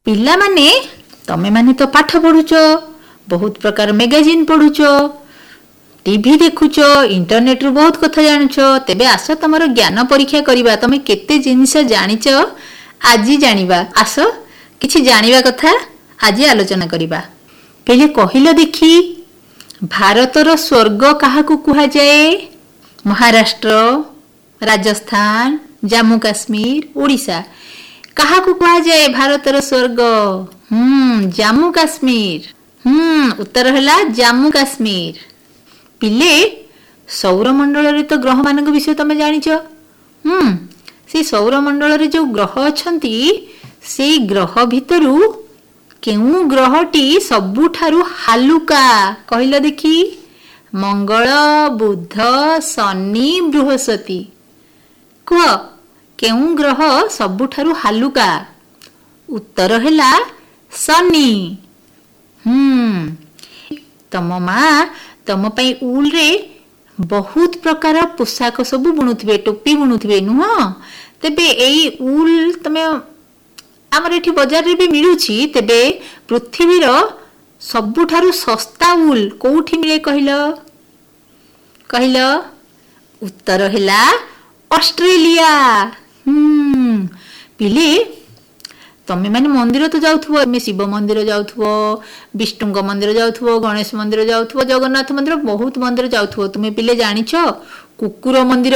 पिला माने तमे माने तो पाठ पढ़ुच, बहुत प्रकार मैगजीन पढ़ुच, टीवी देखुच, इंटरनेट रु बहुत कथा जानुच। तेबे आस तमर ज्ञान परीक्षा करिबा, तमे केते जिनिस जानिच आज जानिबा। आस किछि जानिबा कथा आज आलोचना करिबा। पहिले कहिलो देखी, भारतर स्वर्ग काहाकू कुहा जाए? महाराष्ट्र, राजस्थान, जम्मू काश्मीर, ओडिशा। काहाकू कुहा जाए भारतर स्वर्ग? जम्मू काश्मीर। उत्तर हला जम्मू काश्मीर। पिले सौरमंडल रे तो ग्रह मान विषय तमे जानिच। से सौरमंडल रे जो ग्रह अछंती, से ग्रह भितरु केउ ग्रहटी सबुठारु हालुका कहिलो देखी? मंगल, बुध, शनि, बृहस्पति। कह केउ ग्रह सबुठारु हालुका? उत्तर हेला शनि। तम माँ तम पई उल रे बहुत प्रकार पोशाक सब बुणुथिबे, टोपी बुणुथिबे नुह? तेबे एई उल तमे आमर एठी बाजार रे भी मिलुछि। तेबे पृथ्वीर सबुठारु सस्ता उल कोउठी मिले कहिलो? कहिलो? उत्तर हेला ऑस्ट्रेलिया। पिले तमे माने मंदिर तो जाउथबो, मे शिव मंदिर जाउथबो, विष्णु मंदिर जाउथबो, गणेश मंदिर जाउथबो, जगन्नाथ मंदिर, बहुत मंदिर जाउथबो। तुमे पिले जानिछो कुकुर मंदिर